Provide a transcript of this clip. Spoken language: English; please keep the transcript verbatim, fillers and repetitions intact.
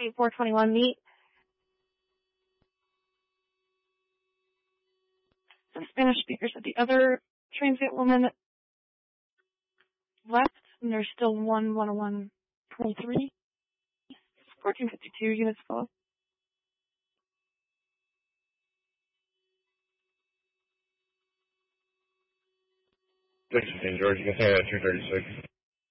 eight four twenty-one meet. Some Spanish speakers at the other transient woman left, and there's still one one oh one point three. fourteen fifty-two units full. sixteen, George, you can say that two thirty-six.